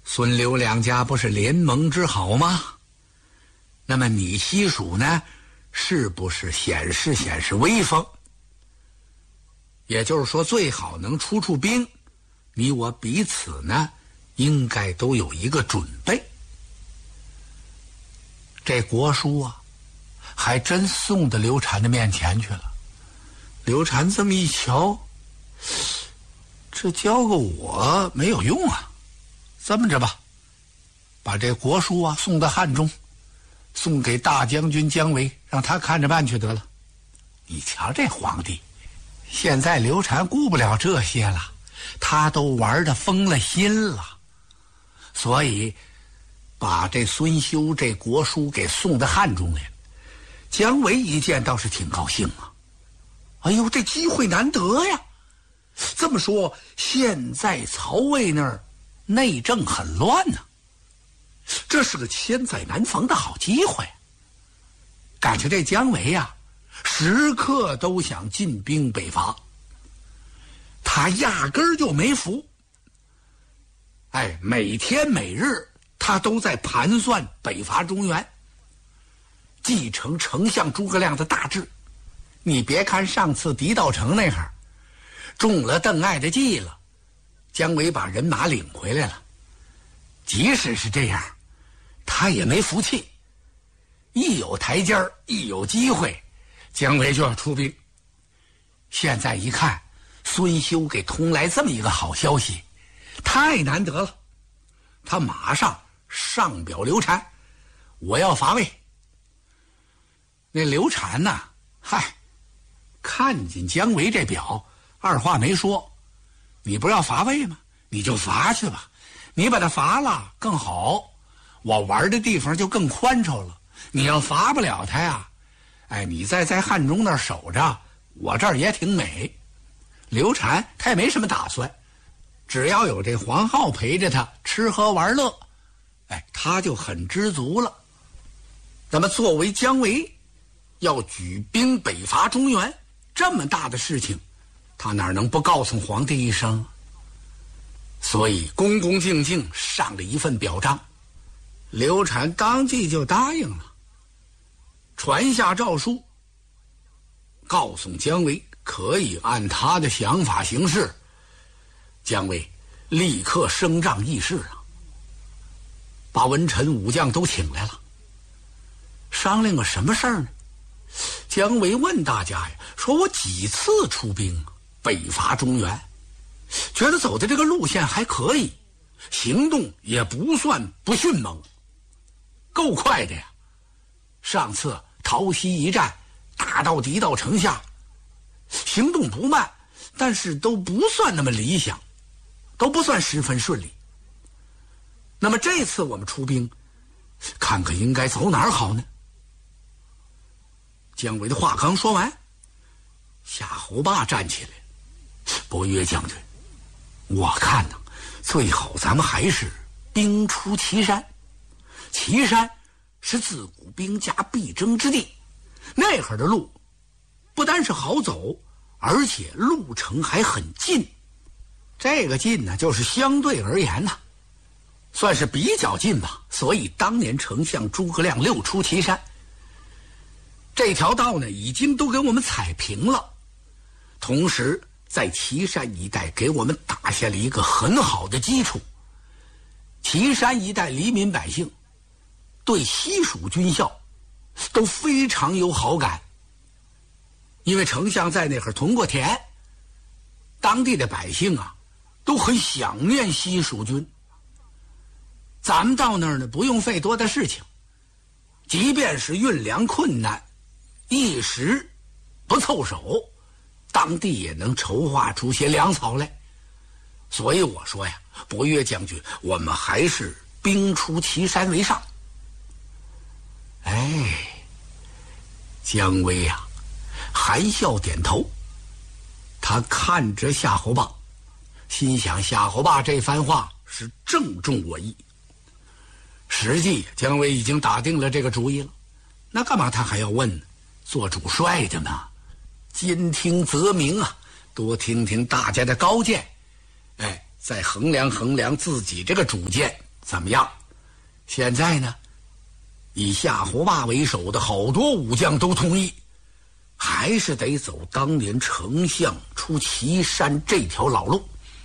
孙刘两家不是联盟之好吗？那么你西蜀呢，是不是显示威风？也就是说，最好能出兵，你我彼此呢，应该都有一个准备。这国书啊，还真送到刘禅的面前去了。刘禅这么一瞧，这交给我没有用啊，这么着吧，把这国书啊送到汉中，送给大将军姜维，让他看着办去得了。你瞧这皇帝，现在刘禅顾不了这些了，他都玩得疯了心了，所以把这孙休这国书给送到汉中来了。姜维一见倒是挺高兴啊，哎呦，这机会难得呀！这么说，现在曹魏那儿内政很乱呢，这是个千载难逢的好机会。感觉这姜维呀，时刻都想进兵北伐，他压根儿就没服。每天每日他都在盘算北伐中原，继承丞相诸葛亮的大志。你别看上次狄道成那会儿中了邓艾的计了，姜维把人马领回来了，即使是这样，他也没服气。一有台阶儿，一有机会，姜维就要出兵。现在一看，孙休给通来这么一个好消息，太难得了。他马上上表刘禅，我要伐魏。那刘禅呢，看见姜维这表，二话没说，你不是要伐魏吗？你就伐去吧，你把他伐了更好，我玩的地方就更宽敞了。你要伐不了他呀，你在汉中那儿守着，我这儿也挺美。刘禅他也没什么打算，只要有这黄皓陪着他吃喝玩乐，他就很知足了。那么作为姜维要举兵北伐中原，这么大的事情，他哪能不告诉皇帝一声？所以恭恭敬敬上了一份表彰，刘禅当即就答应了，传下诏书，告诉姜维可以按他的想法行事。姜维立刻升帐议事啊，把文臣武将都请来了，商量个什么事儿呢？姜维问大家呀，说我几次出兵北伐中原，觉得走的这个路线还可以，行动也不算不迅猛，够快的呀。上次桃溪一战打到狄道城下，行动不慢，但是都不算那么理想，都不算十分顺利。那么这次我们出兵，看看应该走哪儿好呢？姜维的话刚说完，夏侯霸站起来，伯约将军，我看呢，最好咱们还是兵出祁山。祁山是自古兵家必争之地，那会儿的路不单是好走，而且路程还很近。这个近呢，就是相对而言呢，算是比较近吧。所以当年丞相诸葛亮六出祁山，这条道呢已经都给我们踩平了，同时在祁山一带给我们打下了一个很好的基础。祁山一带黎民百姓对西蜀军校都非常有好感，因为丞相在那会儿屯过田，当地的百姓啊都很想念西蜀军。咱们到那儿呢，不用费多大事情，即便是运粮困难，一时不凑手，当地也能筹划出些粮草来。所以我说呀，伯约将军，我们还是兵出祁山为上。姜维呀，含笑点头，他看着夏侯霸，心想夏侯霸这番话是正中我意。实际姜维已经打定了这个主意了，那干嘛他还要问呢？做主帅的嘛，兼听则明啊，多听听大家的高见，再衡量衡量自己这个主见， 怎么样？现在呢，以夏侯霸为首的好多武将都同意，还是得走当年丞相出祁山这条老路。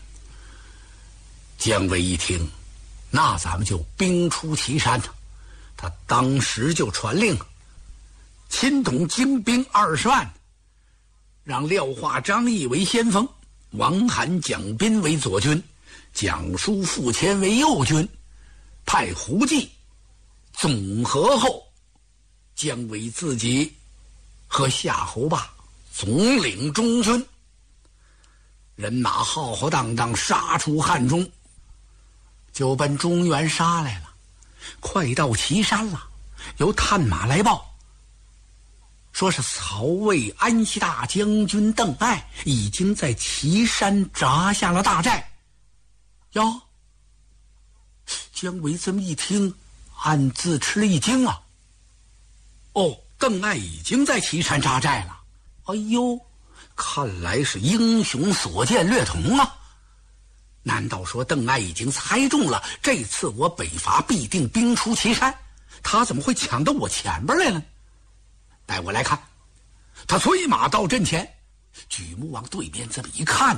姜维一听，那咱们就兵出祁山了。他当时就传令，亲统精兵20万，让廖化、张翼为先锋，王罕、蒋斌为左军，蒋叔、傅谦为右军，派胡济总和后，姜维自己和夏侯霸总领中军，人马浩浩荡荡杀出汉中，就奔中原杀来了。快到祁山了，有探马来报，说是曹魏安西大将军邓艾已经在祁山扎下了大寨。哟，姜维这么一听，暗自吃了一惊啊！哦，邓艾已经在祁山扎寨了。哎呦，看来是英雄所见略同啊！难道说邓艾已经猜中了这次我北伐必定兵出祁山？他怎么会抢到我前边来呢？带我来看。他催马到阵前，举目往对面这么一看，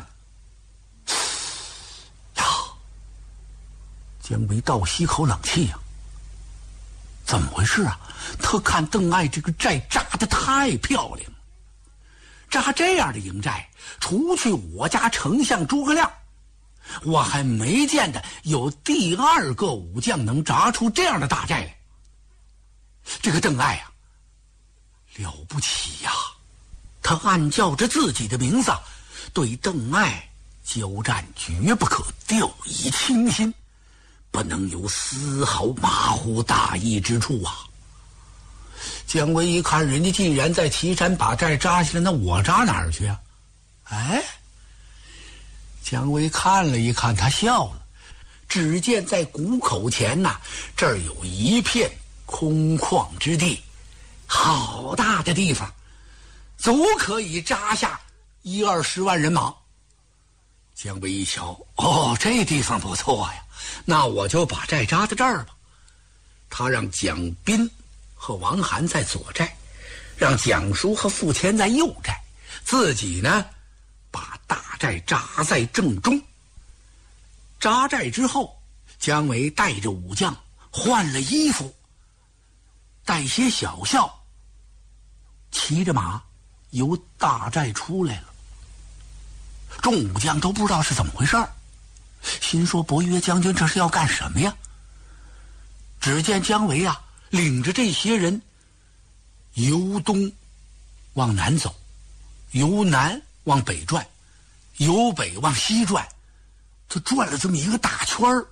呀！姜维倒吸口冷气呀，怎么回事啊？他看邓艾这个寨扎得太漂亮了，扎这样的营寨，除去我家丞相诸葛亮，我还没见得有第2个武将能扎出这样的大寨来。这个邓艾啊，了不起呀！他暗叫着自己的名字，对邓艾交战绝不可掉以轻心，不能有丝毫马虎大意之处啊！姜维一看，人家既然在祁山把寨扎下来，那我扎哪儿去啊？哎，姜维看了一看，他笑了。只见在谷口前呐，这儿有一片空旷之地，好大的地方，足可以扎下10-20万人马。姜维一瞧，哦，这地方不错呀，那我就把寨扎在这儿吧。他让蒋斌和王罕在左寨，让蒋叔和傅谦在右寨，自己呢把大寨扎在正中。扎寨之后，姜维带着武将换了衣服，带些小校，骑着马由大寨出来了。众武将都不知道是怎么回事儿，心说伯约将军这是要干什么呀？只见姜维啊领着这些人由东往南走，由南往北转，由北往西转，就转了这么一个大圈儿。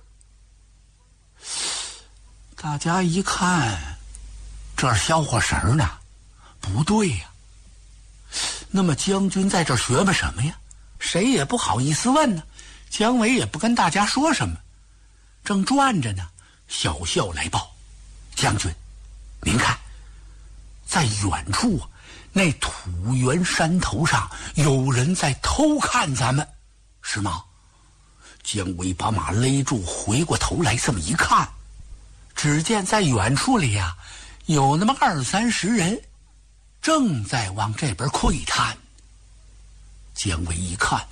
大家一看，这儿消火神呢，不对呀。那么将军在这儿学么什么呀？谁也不好意思问呢。姜维也不跟大家说什么。正转着呢，小校来报，将军，您看，在远处啊，那土原山头上有人在偷看咱们，是吗？姜维把马勒住，回过头来这么一看，只见在远处里啊，有那么20-30人正在往这边窥探。姜维一看，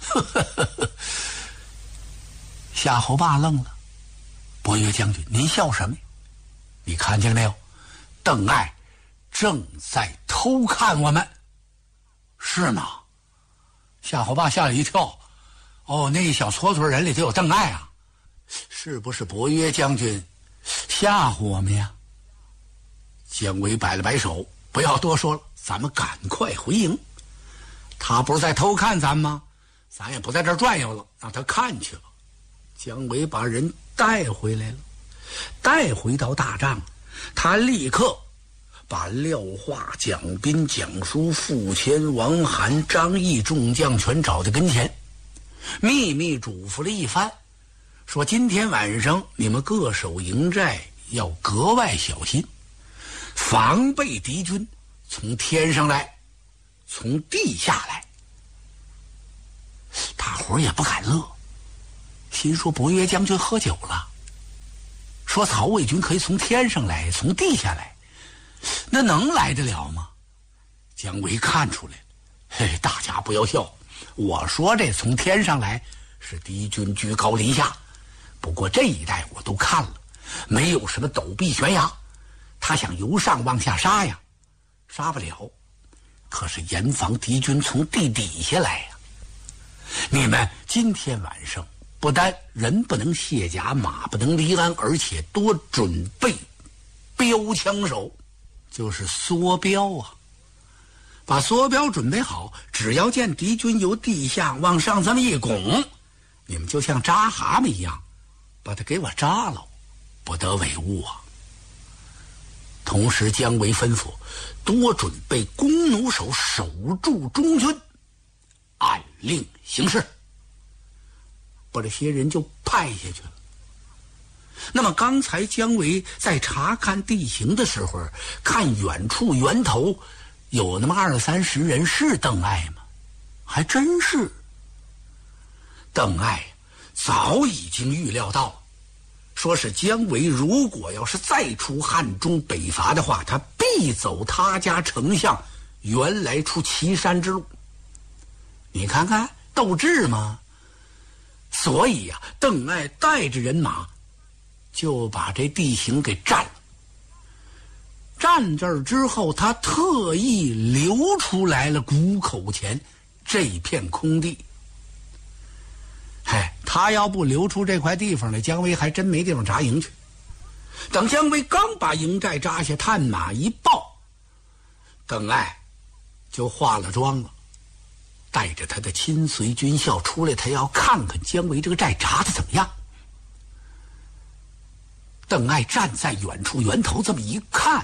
夏侯霸愣了。伯约将军，您笑什么呀？你看见没有？邓艾正在偷看我们。是吗？夏侯霸吓了一跳。哦，那一小撮人里头有邓艾啊？是不是伯约将军吓唬我们呀？姜维摆了摆手，不要多说了，咱们赶快回营。他不是在偷看咱吗？咱也不在这儿转悠了，让他看去了。姜维把人带回来了，带回到大帐，他立刻把廖化、蒋斌、蒋叔、傅谦、王罕、张翼众将全找在跟前，秘密嘱咐了一番，说今天晚上你们各守营寨，要格外小心，防备敌军从天上来，从地下来。大伙儿也不敢乐，心说伯约将军喝酒了。 说曹魏军可以从天上来，从地下来，那能来得了吗？姜维看出来了，嘿，大家不要笑，我说这从天上来是敌军居高临下，不过这一带我都看了，没有什么陡壁悬崖，他想由上往下杀呀，杀不了，可是严防敌军从地底下来呀。你们今天晚上不但人不能卸甲，马不能离鞍，而且多准备标枪手，就是梭镖啊。把梭镖准备好，只要见敌军由地下往上这么一拱，你们就像扎蛤蟆一样，把它给我扎了，不得违误啊。同时姜维吩咐多准备弓弩手守住中军，按令行事，把这些人就派下去了。那么刚才姜维在查看地形的时候，看远处源头有那么20-30人，是邓艾吗？还真是。邓艾早已经预料到，说是姜维如果要是再出汉中北伐的话，他必走他家丞相原来出岐山之路。你看看斗志吗？所以啊，邓艾带着人马就把这地形给占了。占这儿之后，他特意留出来了谷口前这片空地。他要不留出这块地方来，姜维还真没地方扎营去。等姜维刚把营寨扎下，探马一报，邓艾就化了妆了，带着他的亲随军校出来，他要看看姜维这个寨扎的怎么样。邓艾站在远处源头这么一看，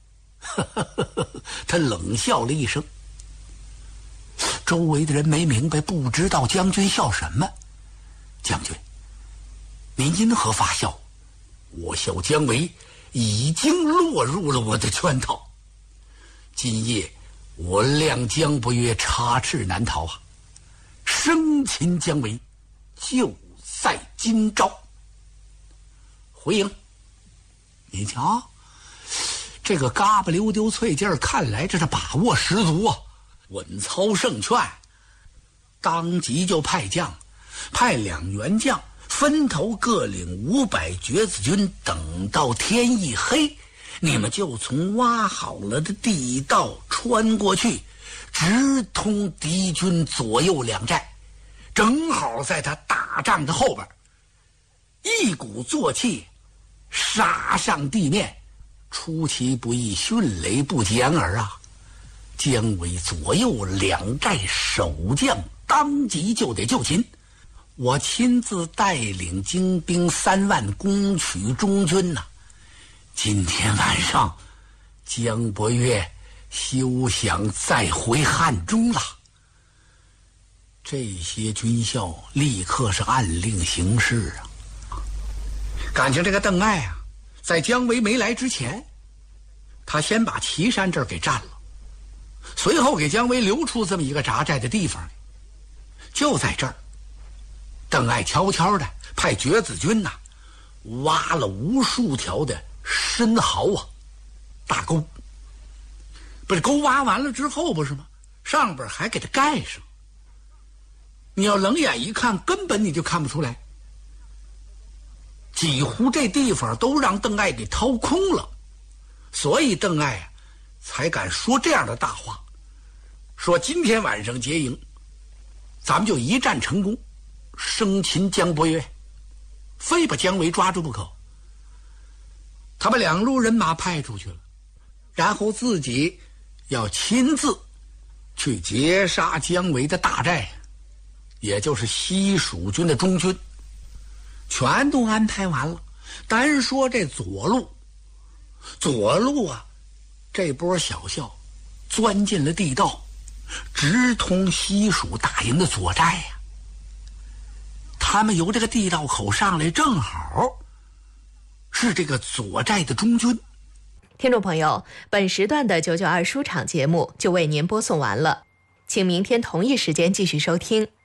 他冷笑了一声。周围的人没明白，不知道将军笑什么。将军，您因何发笑？我笑姜维已经落入了我的圈套，今夜我亮姜伯约插翅难逃啊！生擒姜维，就在今朝。回营。你瞧，这个嘎巴溜丢脆劲儿，看来这是把握十足啊，稳操胜券。当即就派将，派2员将分头各领500橛子军，等到天一黑，你们就从挖好了的地道穿过去，直通敌军左右2寨，正好在他大帐的后边，一鼓作气杀上地面，出其不意，迅雷不及掩耳啊！姜维左右2寨守将当即就得就擒，我亲自带领精兵3万攻取中军呐！今天晚上，姜伯约休想再回汉中了。这些军校立刻是按令行事啊！感情这个邓艾啊，在姜维没来之前，他先把岐山这儿给占了，随后给姜维留出这么一个扎寨的地方来。就在这儿，邓艾悄悄的派橛子军挖了无数条的深壕啊，大沟。不是沟挖完了之后不是吗？上边还给它盖上。你要冷眼一看，根本你就看不出来。几乎这地方都让邓艾给掏空了，所以邓艾才敢说这样的大话，说今天晚上结营，咱们就一战成功，生擒姜伯约，非把姜维抓住不可。他把2路人马派出去了，然后自己要亲自去截杀姜维的大寨，也就是西蜀军的中军，全都安排完了。单说这左路啊，这波小校钻进了地道，直通西蜀大营的左寨呀。他们由这个地道口上来，正好是这个左寨的中军。 听众朋友，本时段的992书场节目就为您播送完了，请明天同一时间继续收听。